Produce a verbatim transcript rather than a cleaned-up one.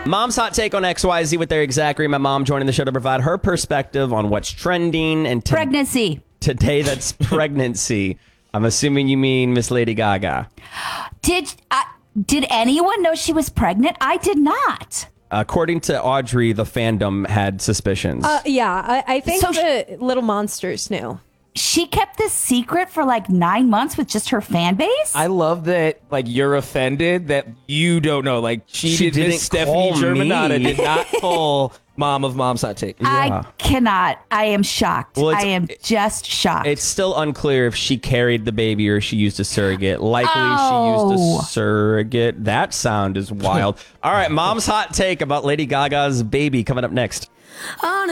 Mom's hot take on X Y Z with Eric Zachary. My mom joining the show to provide her perspective on what's trending. And to- Pregnancy. Today, that's pregnancy. I'm assuming you mean Miss Lady Gaga. Did uh, did anyone know she was pregnant? I did not. According to Audrey, the fandom had suspicions. Uh, yeah, I, I think So the Little Monsters knew. She kept this secret for like nine months with just her fan base? I love that, like, you're offended that you don't know. Like, she, She did, didn't Miss Stephanie call Germanata me. did not pull Mom of Mom's hot take. I cannot. I am shocked. Well, it's- I am just shocked. It's still unclear if she carried the baby or she used a surrogate. Likely Oh. she used a surrogate. That sound is wild. All right, Mom's hot take about Lady Gaga's baby coming up next.